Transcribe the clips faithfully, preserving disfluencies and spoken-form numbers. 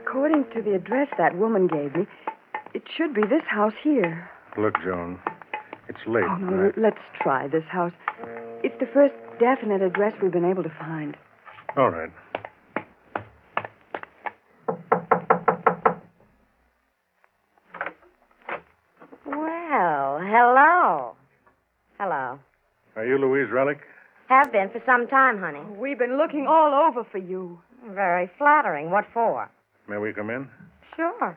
According to the address that woman gave me, it should be this house here. Look, Joan, it's late. Oh, no, right? let's try this house. It's the first definite address we've been able to find. All right. Well, hello. Hello. Are you Louise Relic? Have been for some time, honey. We've been looking all over for you. Very flattering. What for? May we come in? Sure.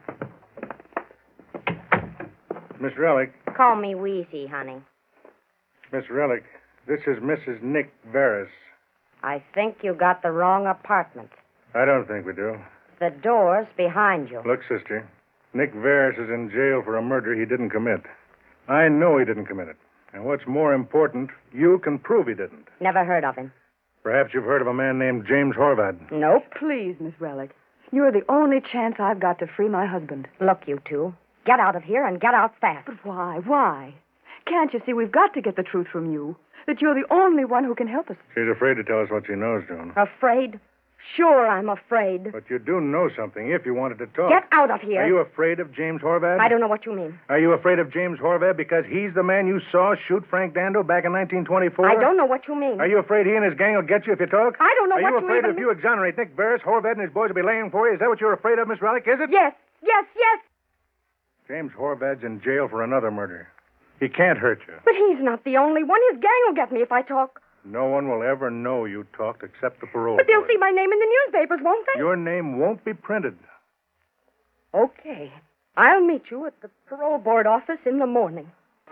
Miss Relic, Call me Wheezy, honey. Miss Relic, this is Missus Nick Veris. I think you got the wrong apartment. I don't think we do. The door's behind you. Look, sister, Nick Veris is in jail for a murder he didn't commit. I know he didn't commit it. And what's more important, you can prove he didn't. Never heard of him. Perhaps you've heard of a man named James Horvad. Nope. Please, Miss Relic. You're the only chance I've got to free my husband. Look, you two. Get out of here and get out fast. But why? Why? Can't you see we've got to get the truth from you? That you're the only one who can help us. She's afraid to tell us what she knows, Joan. Afraid? Sure, I'm afraid. But you do know something if you wanted to talk. Get out of here. Are you afraid of James Horvad? I don't know what you mean. Are you afraid of James Horvad because he's the man you saw shoot Frank Dando back in nineteen twenty-four? I don't know what you mean. Are you afraid he and his gang will get you if you talk? I don't know Are what you you afraid even if you exonerate Nick Veris, Horvad and his boys will be laying for you? Is that what you're afraid of, Miss Relic? Is it? Yes, yes, yes. James Horvad's in jail for another murder. He can't hurt you. But he's not the only one. His gang will get me if I talk. No one will ever know you talked except the parole But they'll board. see my name in the newspapers, won't they? Your name won't be printed. Okay. I'll meet you at the parole board office in the morning.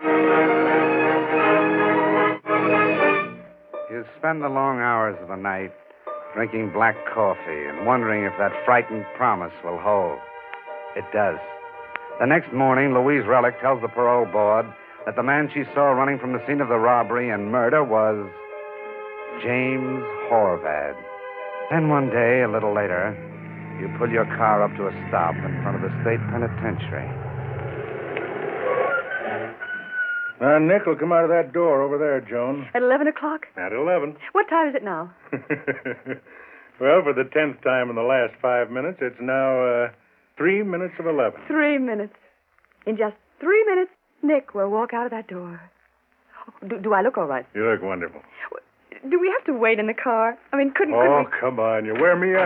You spend the long hours of the night drinking black coffee and wondering if that frightened promise will hold. It does. The next morning, Louise Relic tells the parole board that the man she saw running from the scene of the robbery and murder was James Horvad. Then one day, a little later, you pull your car up to a stop in front of the state penitentiary. Now, Nick will come out of that door over there, Joan. At eleven o'clock? At eleven. What time is it now? Well, for the tenth time in the last five minutes, it's now uh, three minutes of eleven. Three minutes. In just three minutes, Nick will walk out of that door. Do, do I look all right? You look wonderful. Do we have to wait in the car? I mean, couldn't... Oh, couldn't we... come on. You wear me out.